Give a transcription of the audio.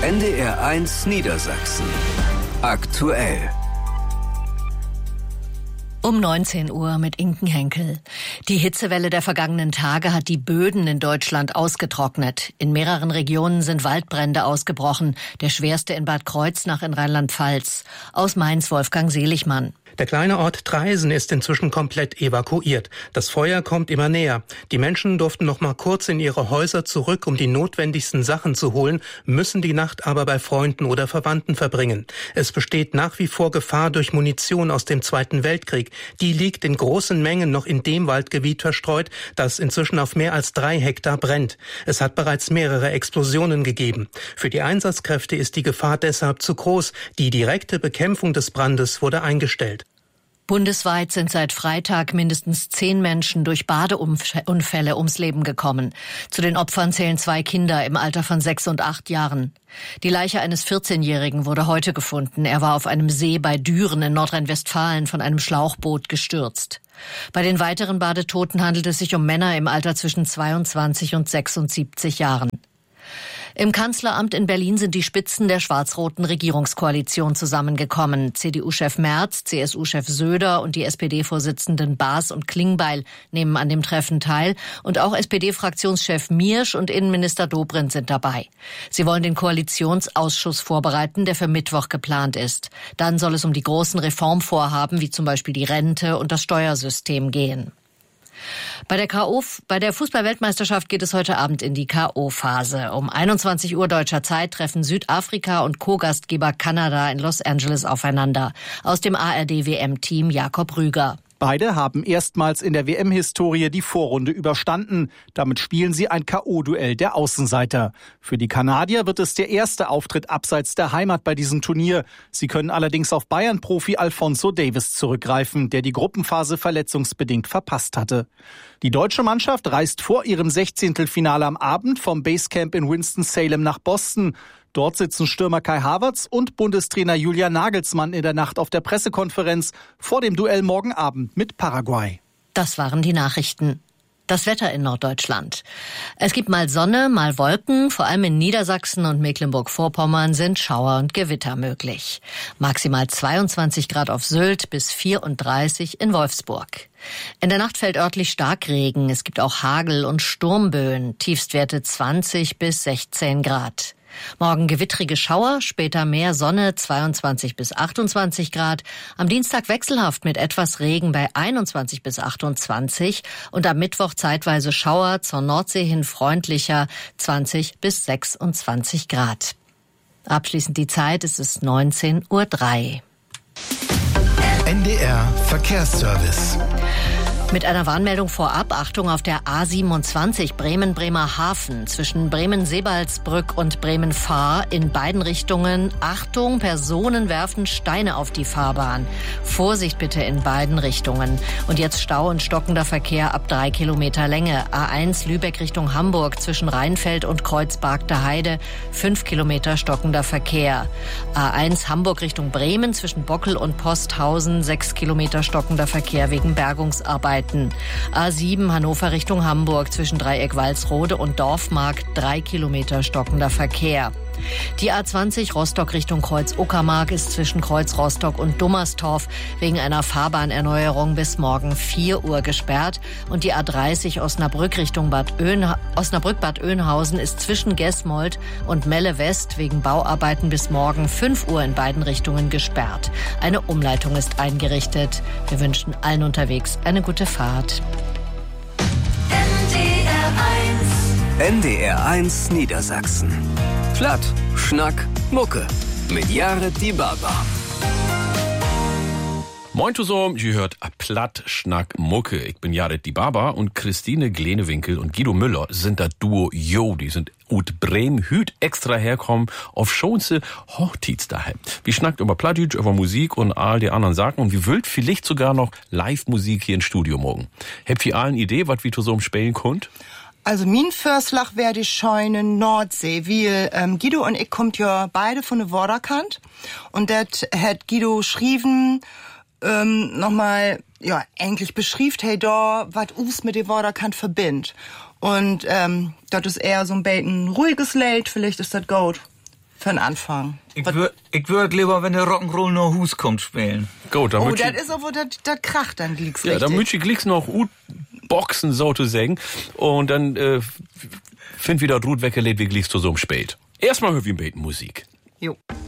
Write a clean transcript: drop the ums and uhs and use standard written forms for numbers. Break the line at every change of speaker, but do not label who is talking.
NDR1 Niedersachsen. Aktuell.
Um 19 Uhr mit Inken Henkel. Die Hitzewelle der vergangenen Tage hat die Böden in Deutschland ausgetrocknet. In mehreren Regionen sind Waldbrände ausgebrochen. Der schwerste in Bad Kreuznach in Rheinland-Pfalz. Aus Mainz Wolfgang Seligmann.
Der kleine Ort Traisen ist inzwischen komplett evakuiert. Das Feuer kommt immer näher. Die Menschen durften noch mal kurz in ihre Häuser zurück, um die notwendigsten Sachen zu holen, müssen die Nacht aber bei Freunden oder Verwandten verbringen. Es besteht nach wie vor Gefahr durch Munition aus dem Zweiten Weltkrieg. Die liegt in großen Mengen noch in dem Waldgebiet verstreut, das inzwischen auf mehr als 3 Hektar brennt. Es hat bereits mehrere Explosionen gegeben. Für die Einsatzkräfte ist die Gefahr deshalb zu groß. Die direkte Bekämpfung des Brandes wurde eingestellt.
Bundesweit sind seit Freitag mindestens 10 Menschen durch Badeunfälle ums Leben gekommen. Zu den Opfern zählen 2 Kinder im Alter von 6 und 8 Jahren. Die Leiche eines 14-Jährigen wurde heute gefunden. Er war auf einem See bei Düren in Nordrhein-Westfalen von einem Schlauchboot gestürzt. Bei den weiteren Badetoten handelt es sich um Männer im Alter zwischen 22 und 76 Jahren. Im Kanzleramt in Berlin sind die Spitzen der schwarz-roten Regierungskoalition zusammengekommen. CDU-Chef Merz, CSU-Chef Söder und die SPD-Vorsitzenden Baas und Klingbeil nehmen an dem Treffen teil. Und auch SPD-Fraktionschef Miersch und Innenminister Dobrindt sind dabei. Sie wollen den Koalitionsausschuss vorbereiten, der für Mittwoch geplant ist. Dann soll es um die großen Reformvorhaben, wie zum Beispiel die Rente und das Steuersystem gehen. Bei der Fußball-Weltmeisterschaft geht es heute Abend in die K.O.-Phase. Um 21 Uhr deutscher Zeit treffen Südafrika und Co-Gastgeber Kanada in Los Angeles aufeinander. Aus dem ARD-WM-Team Jakob Rüger.
Beide haben erstmals in der WM-Historie die Vorrunde überstanden. Damit spielen sie ein K.O.-Duell der Außenseiter. Für die Kanadier wird es der erste Auftritt abseits der Heimat bei diesem Turnier. Sie können allerdings auf Bayern-Profi Alphonso Davies zurückgreifen, der die Gruppenphase verletzungsbedingt verpasst hatte. Die deutsche Mannschaft reist vor ihrem 16. Finale am Abend vom Basecamp in Winston-Salem nach Boston. Dort sitzen Stürmer Kai Havertz und Bundestrainer Julian Nagelsmann in der Nacht auf der Pressekonferenz vor dem Duell morgen Abend mit Paraguay.
Das waren die Nachrichten. Das Wetter in Norddeutschland. Es gibt mal Sonne, mal Wolken. Vor allem in Niedersachsen und Mecklenburg-Vorpommern sind Schauer und Gewitter möglich. Maximal 22 Grad auf Sylt bis 34 in Wolfsburg. In der Nacht fällt örtlich Starkregen. Es gibt auch Hagel und Sturmböen. Tiefstwerte 20 bis 16 Grad. Morgen gewittrige Schauer, später mehr Sonne, 22 bis 28 Grad. Am Dienstag wechselhaft mit etwas Regen bei 21 bis 28 und am Mittwoch zeitweise Schauer, zur Nordsee hin freundlicher, 20 bis 26 Grad. Abschließend die Zeit, es ist 19:03 Uhr.
NDR Verkehrsservice.
Mit einer Warnmeldung vorab, Achtung auf der A27 Bremen-Bremerhaven zwischen Bremen-Sebalsbrück und Bremen-Fahr in beiden Richtungen. Achtung, Personen werfen Steine auf die Fahrbahn. Vorsicht bitte in beiden Richtungen. Und jetzt Stau und stockender Verkehr ab 3 Kilometer Länge. A1 Lübeck Richtung Hamburg zwischen Rheinfeld und Kreuzbargter Heide 5 Kilometer stockender Verkehr. A1 Hamburg Richtung Bremen zwischen Bockel und Posthausen 6 Kilometer stockender Verkehr wegen Bergungsarbeiten. A7 Hannover Richtung Hamburg zwischen Dreieck Walsrode und Dorfmark 3 Kilometer stockender Verkehr. Die A20 Rostock Richtung Kreuz Uckermark ist zwischen Kreuz Rostock und Dummerstorf wegen einer Fahrbahnerneuerung bis morgen 4 Uhr gesperrt. Und die A30 Osnabrück Richtung Osnabrück-Bad Oeynhausen ist zwischen Gesmold und Melle West wegen Bauarbeiten bis morgen 5 Uhr in beiden Richtungen gesperrt. Eine Umleitung ist eingerichtet. Wir wünschen allen unterwegs eine gute Fahrt.
NDR1 Niedersachsen. Platt, Schnack, Mucke. Mit Jared Die Baba.
Moin zusammen, ihr hört Platt, Schnack, Mucke. Ich bin Jared Die Baba und Christine Glenewinkel und Guido Müller sind das Duo Jo. Die sind ut Bremen hüt extra herkommen auf schonse Hochzeits daheim. Wir schnackt über Plattdeutsch, über Musik und all die anderen Sachen und wir wollt vielleicht sogar noch Live-Musik hier im Studio morgen. Habt ihr alle eine Idee, was wir so spielen könnt?
Also mein Förslach wäre die Scheune Nordsee, weil Guido und ich kommt ja beide von der Vorderkant und das hat Guido geschrieben, nochmal, ja, eigentlich beschrieft, hey da, was us mit der Vorderkant verbindet. Und das ist eher so ein bisschen ruhiges Lied, vielleicht ist das gut. Für den Anfang.
Ich würd lieber, wenn der Rock'n'Roll noch Hus kommt, spielen.
Gut,
Oh, das ist aber, da kracht dann liegt's
ja,
richtig.
da müsste ich noch gut boxen, so zu sagen. Und dann find wieder Ruth weggelegt, wie gliegst du so im Spät. Erstmal hören wir ein bisschen Musik.
Jo.